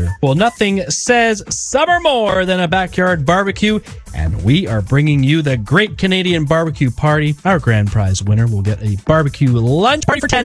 weather. Well, nothing says summer more than a backyard barbecue, and we are bringing you the Great Canadian Barbecue Party. Our grand prize winner will get a barbecue lunch party for 10